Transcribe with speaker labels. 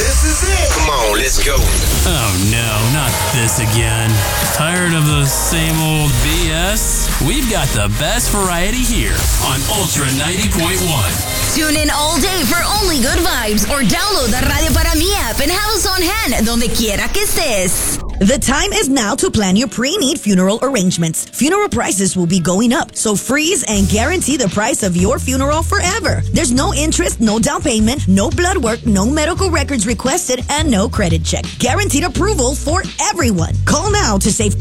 Speaker 1: This is it. Come on, let's go.
Speaker 2: Oh no, not this again. Tired of the same old BS? We've got the best variety here on Ultra 90.1.
Speaker 3: Tune in all day for only good vibes or download the Radio Para Mi app and have us on hand donde quiera que estés.
Speaker 4: The time is now to plan your pre-need funeral arrangements. Funeral prices will be going up, so freeze and guarantee the price of your funeral forever. There's no interest, no down payment, no blood work, no medical records requested, and no credit check. Guaranteed approval for everyone. Call now to save